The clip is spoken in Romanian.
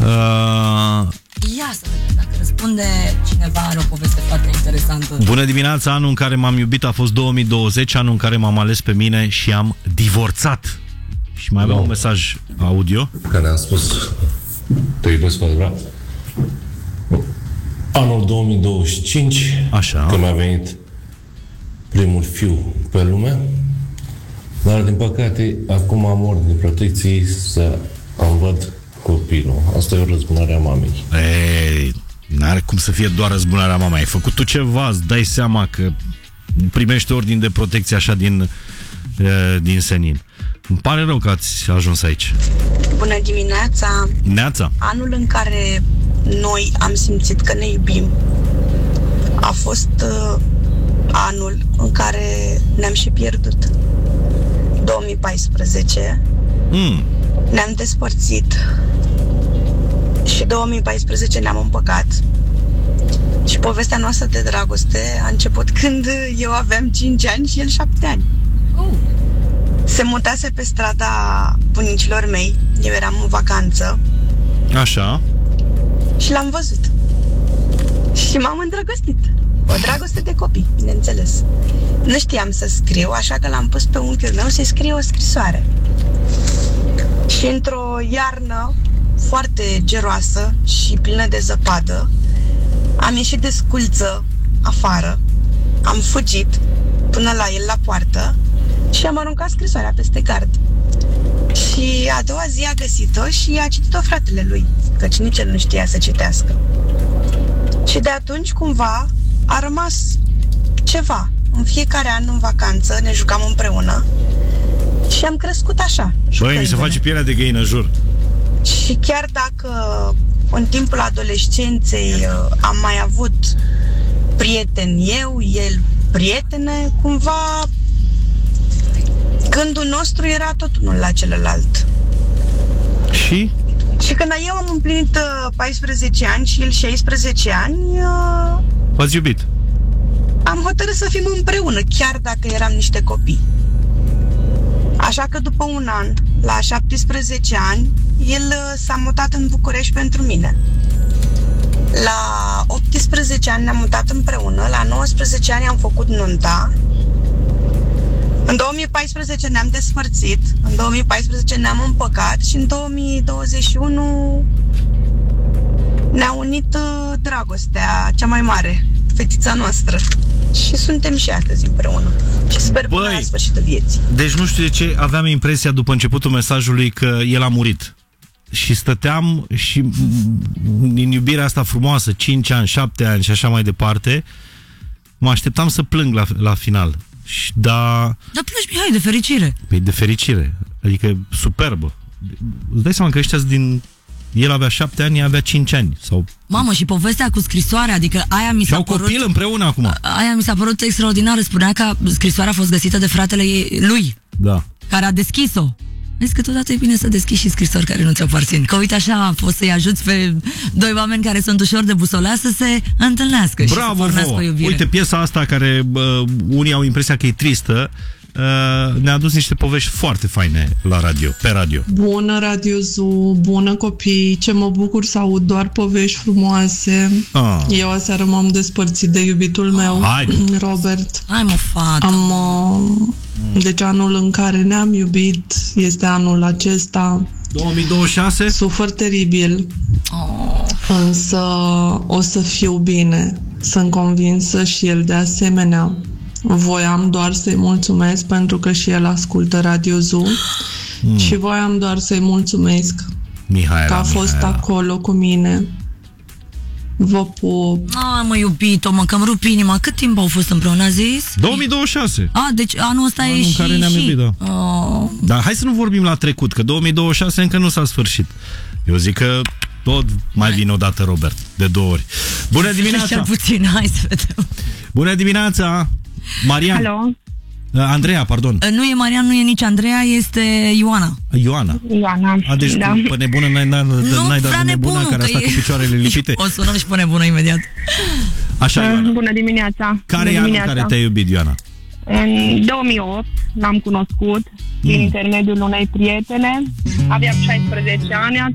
Ia să vedem dacă răspunde cineva, are o poveste foarte interesantă. Bună dimineața, anul în care m-am iubit a fost 2020, anul în care m-am ales pe mine și am divorțat. Și mai avem un mesaj audio. Care am spus, te iubesc cu adevărat. Anul 2025, așa, când mi-a venit primul fiu pe lume, dar din păcate acum am ordine de protecție să îmi văd copilul. Asta e o răzbunare a mamei. Ei, n-are cum să fie doar răzbunarea mamei. Ai făcut tu ceva, îți dai seama că primești ordin de protecție așa din senin. Îmi pare rău că ați ajuns aici. Bună dimineața! Neața! Anul în care noi am simțit că ne iubim a fost anul în care ne-am și pierdut. 2014 ne-am despărțit și 2014 ne-am împăcat. Și povestea noastră de dragoste a început când eu aveam 5 ani și el 7 ani. Se mutase pe strada bunicilor mei. Eu eram în vacanță. Așa. Și l-am văzut. Și m-am îndrăgostit. O dragoste de copii, bineînțeles. Nu știam să scriu, așa că l-am pus pe unchiul meu să-i scrie o scrisoare. Și într-o iarnă foarte geroasă și plină de zăpadă, am ieșit de sculță afară, am fugit până la el la poartă și am aruncat scrisoarea peste gard. Și a doua zi a găsit-o și a citit-o fratele lui, căci nici el nu știa să citească. Și de atunci, cumva, a rămas ceva. În fiecare an, în vacanță, ne jucam împreună și am crescut așa. Băi, mi se face pielea de găină, jur. Și chiar dacă în timpul adolescenței am mai avut prieteni eu, el prietene, cumva gândul nostru era tot unul la celălalt. Și? Și când eu am împlinit 14 ani și el 16 ani, v-ați iubit? Am hotărât să fim împreună, chiar dacă eram niște copii. Așa că după un an, la 17 ani, el s-a mutat în București pentru mine. La 18 ani ne-am mutat împreună, la 19 ani am făcut nunta. În 2014 ne-am despărțit, în 2014 ne-am împăcat și în 2021 ne-a unit dragostea cea mai mare, fetița noastră. Și suntem și astăzi împreună. Și sper până la sfârșitul vieții. Deci nu știu de ce aveam impresia după începutul mesajului că el a murit. Și stăteam și din iubirea asta frumoasă, 5 ani, 7 ani și așa mai departe, mă așteptam să plâng la final. Dar plângi, Mihai, de fericire. Păi de fericire. Adică superbă. Îți dai seama că ăștia din... El avea 7 ani, ea avea 5 ani. Sau... Mamă, și povestea cu scrisoarea, adică aia mi s-a părut... copil împreună acum. Aia mi s-a părut extraordinară. Spunea că scrisoarea a fost găsită de fratele lui. Da. Care a deschis-o. Vezi că totodată e bine să deschizi și scrisori care nu ți-o aparțin. Că uite așa, poți să-i ajuți pe doi oameni care sunt ușor de busolea să se întâlnească. Bravo, și să pornească o iubire. Uite, piesa asta care unii au impresia că e tristă, ne-a adus niște povești foarte faine la radio, pe radio. Bună Radio Zoo, bună copii, ce mă bucur să aud doar povești frumoase. Eu aseară m-am despărțit de iubitul meu, Robert. Hai mă, fată. Deci anul în care ne-am iubit este anul acesta. 2026? Sufăr teribil. Însă o să fiu bine. Sunt convinsă și el de asemenea. Voiam doar să-i mulțumesc pentru că și el ascultă Radio Zoo și voiam doar să-i mulțumesc că a fost acolo cu mine. Vă pup. Mă, iubito, că îmi rup inima. Cât timp au fost împreună, a zis? 2026. Deci anul ăsta e în care ne-am iubit, da. Dar hai să nu vorbim la trecut, că 2026 încă nu s-a sfârșit. Eu zic că tot mai vine odată Robert, de 2 ori. Bună dimineața! Cel puțin, hai să vedem. Bună dimineața! Marian. Alo. Andreea, pardon. Nu e Marian, nu e nici Andreea, este Ioana. Ioana. Deci pe nebună n-ai dat de nebună care a stat cu picioarele lipite. O sunăm și pe nebună imediat. Așa, Ioana. Bună dimineața. Care e anul care te-ai iubit, Ioana? În 2008 l-am cunoscut prin intermediul unei prietene. Aveam 16 ani.